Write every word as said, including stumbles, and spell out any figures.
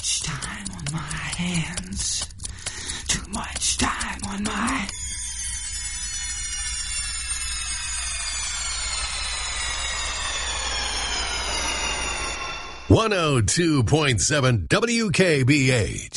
much time on my hands. Too much time on my... one oh two point seven W K B H